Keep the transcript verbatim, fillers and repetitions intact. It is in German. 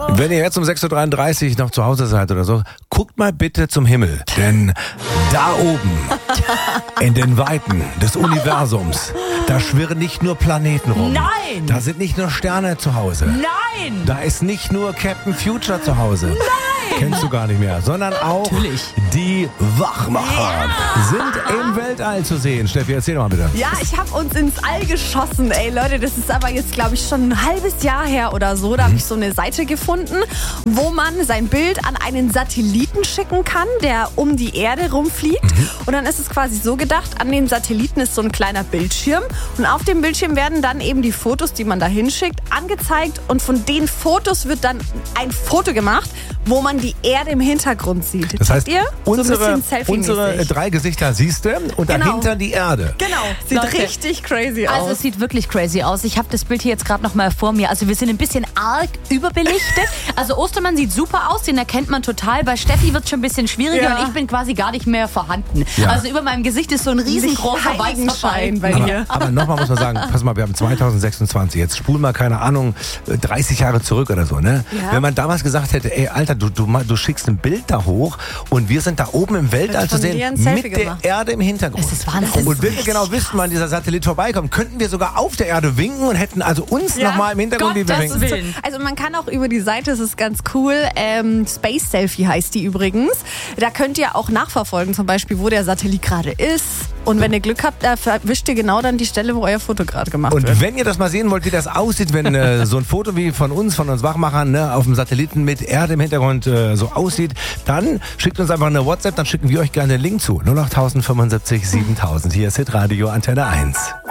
Wenn ihr jetzt um sechs Uhr dreiunddreißig noch zu Hause seid oder so, guckt mal bitte zum Himmel. Denn da oben, in den Weiten des Universums, da schwirren nicht nur Planeten rum. Nein! Da sind nicht nur Sterne zu Hause. Nein! Da ist nicht nur Captain Future zu Hause. Nein! Kennst du gar nicht mehr. Sondern auch Natürlich. die Wachmacher sind im Weltall zu sehen. Steffi, erzähl doch mal bitte. Ja, ich habe uns ins All geschossen. Ey Leute, das ist aber jetzt, glaube ich, schon ein halbes Jahr her oder so. Da habe ich so eine Seite gefunden, wo man sein Bild an einen Satelliten schicken kann, der um die Erde rumfliegt. Mhm. Und dann ist es quasi so gedacht, an den Satelliten ist so ein kleiner Bildschirm. Und auf dem Bildschirm werden dann eben die Fotos, die man da hinschickt, angezeigt. Und von den Fotos wird dann ein Foto gemacht, wo man die Erde im Hintergrund sieht. Das heißt, ihr? unsere, so ein bisschen unsere drei Gesichter siehst du und Genau. dahinter die Erde. Genau, sieht Leute, richtig crazy aus. Also es sieht wirklich crazy aus. Ich habe das Bild hier jetzt gerade noch mal vor mir. Also wir sind ein bisschen arg überbelichtet. Also Ostermann sieht super aus, den erkennt man total. Bei Steffi wird es schon ein bisschen schwieriger Ja. und ich bin quasi gar nicht mehr vorhanden. Ja. Also über meinem Gesicht ist so ein riesengroßer Heiligenschein bei Aber, dir. aber nochmal muss man sagen, pass mal, wir haben zwanzig sechsundzwanzig, jetzt spulen mal, keine Ahnung, dreißig Jahre zurück oder so, ne? Ja. Wenn man damals gesagt hätte, ey, Alter, du, du, du schickst ein Bild da hoch und wir sind da oben im Weltall Wird zu von sehen, dir ein Selfie mit der gemacht. Erde im Hintergrund. Das ist Wahnsinn. Und wenn wir genau wüssten, wann dieser Satellit vorbeikommt, könnten wir sogar auf der Erde winken und hätten also uns Ja. nochmal im Hintergrund, wie wir Gottes winken. Willen. Also man kann auch über die Seite, das ist ganz cool, ähm, Space Selfie heißt die übrigens. Da könnt ihr auch nachverfolgen, zum Beispiel, wo der Satellit gerade ist. Und wenn ihr Glück habt, da erwischt ihr genau dann die Stelle, wo euer Foto gerade gemacht Und wird. wenn ihr das mal sehen wollt, wie das aussieht, wenn äh, so ein Foto wie von uns, von uns Wachmachern, ne, auf dem Satelliten mit Erde im Hintergrund äh, so aussieht, dann schickt uns einfach eine WhatsApp, dann schicken wir euch gerne einen Link zu. null acht fünfundsiebzig siebentausend. Hier ist Hitradio Antenne eins.